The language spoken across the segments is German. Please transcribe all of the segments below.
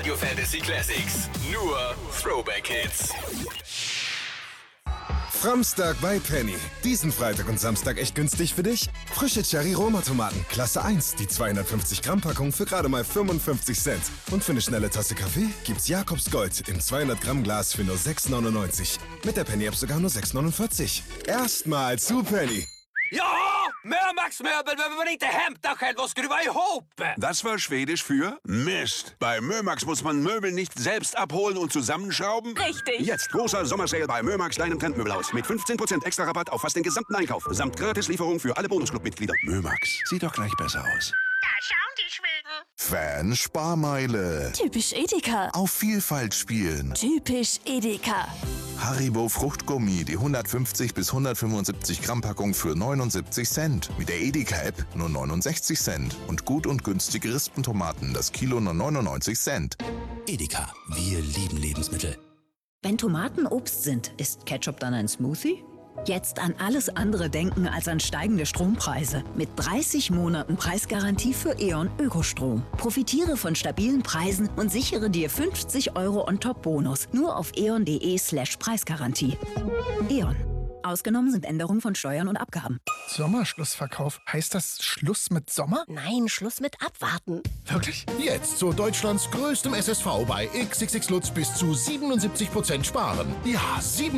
Radio Fantasy Classics. Nur Throwback Hits. Framstag bei Penny. Diesen Freitag und Samstag echt günstig für dich? Frische Cherry-Roma-Tomaten, Klasse 1, die 250 Gramm Packung für gerade mal 55 Cent. Und für eine schnelle Tasse Kaffee gibt's Jakobs Gold im 200 Gramm Glas für nur 6,99. Mit der Penny-App sogar nur 6,49. Erstmal zu Penny. Ja, Mömax-Möbel, wenn wir nicht hämta was skruva ihop. Das war Schwedisch für Mist. Bei Mömax muss man Möbel nicht selbst abholen und zusammenschrauben. Richtig. Jetzt großer Sommersale bei Mömax, deinem Trendmöbelhaus. Mit 15% extra Rabatt auf fast den gesamten Einkauf. Samt Gratislieferung für alle Bonusclub-Mitglieder. Mömax, sieht doch gleich besser aus. Da schauen die Schweden. Fan-Sparmeile. Typisch Edeka. Auf Vielfalt spielen. Typisch Edeka. Haribo Fruchtgummi, die 150 bis 175 Gramm Packung für 79 Cent. Mit der Edeka-App nur 69 Cent. Und gut und günstige Rispentomaten, das Kilo nur 99 Cent. Edeka, wir lieben Lebensmittel. Wenn Tomaten Obst sind, ist Ketchup dann ein Smoothie? Jetzt an alles andere denken als an steigende Strompreise. Mit 30 Monaten Preisgarantie für E.ON Ökostrom. Profitiere von stabilen Preisen und sichere dir 50 € on top Bonus. Nur auf eon.de/Preisgarantie. E.ON. Ausgenommen sind Änderungen von Steuern und Abgaben. Sommerschlussverkauf. Heißt das Schluss mit Sommer? Nein, Schluss mit Abwarten. Wirklich? Jetzt zu Deutschlands größtem SSV bei XXX Lutz bis zu 77% sparen. Ja,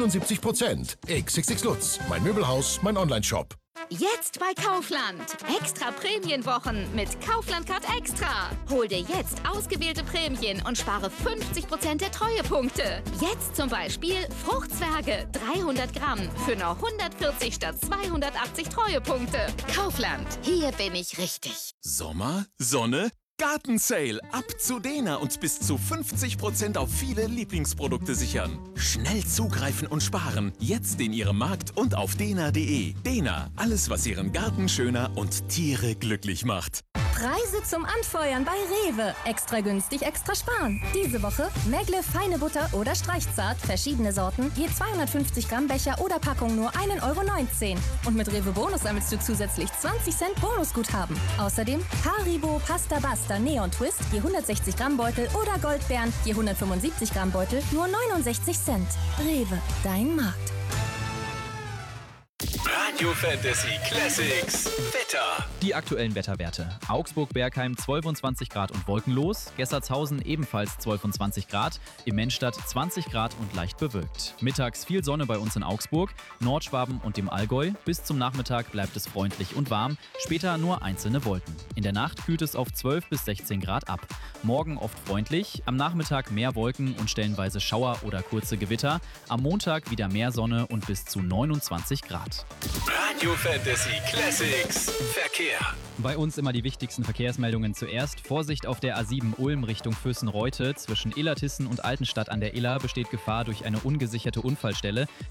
77%. XXX Lutz. Mein Möbelhaus, mein Onlineshop. Jetzt bei Kaufland. Extra Prämienwochen mit Kaufland Card Extra. Hol dir jetzt ausgewählte Prämien und spare 50% der Treuepunkte. Jetzt zum Beispiel Fruchtzwerge 300 Gramm für nur 140 statt 280 Treuepunkte. Kaufland. Hier bin ich richtig. Sommer, Sonne, Gartensale. Ab zu Dena und bis zu 50% auf viele Lieblingsprodukte sichern. Schnell zugreifen und sparen. Jetzt in Ihrem Markt und auf dena.de. Dena, alles was Ihren Garten schöner und Tiere glücklich macht. Preise zum Anfeuern bei Rewe. Extra günstig, extra sparen. Diese Woche Megle feine Butter oder Streichzart, verschiedene Sorten, je 250 Gramm Becher oder Packung nur 1,19 €. Und mit Rewe Bonus sammelst du zusätzlich 20 Cent Bonusguthaben. Außerdem Haribo Pasta Basta Neon Twist, je 160 Gramm Beutel oder Goldbeeren, je 175 Gramm Beutel, nur 69 Cent. Rewe, dein Markt. Radio Fantasy Classics. Wetter. Die aktuellen Wetterwerte. Augsburg-Bergheim 22 Grad und wolkenlos. Gessertshausen ebenfalls 12 und 20 Grad. Im Mennstadt 20 Grad und leicht bewölkt. Mittags viel Sonne bei uns in Augsburg, Nordschwaben und dem Allgäu. Bis zum Nachmittag bleibt es freundlich und warm. Später nur einzelne Wolken. In der Nacht kühlt es auf 12 bis 16 Grad ab. Morgen oft freundlich. Am Nachmittag mehr Wolken und stellenweise Schauer oder kurze Gewitter. Am Montag wieder mehr Sonne und bis zu 29 Grad. Radio Fantasy Classics. Verkehr. Bei uns immer die wichtigsten Verkehrsmeldungen zuerst. Vorsicht auf der A7 Ulm Richtung Vößen-Reute. Zwischen Illertissen und Altenstadt an der Iller besteht Gefahr durch eine ungesicherte Unfallstelle.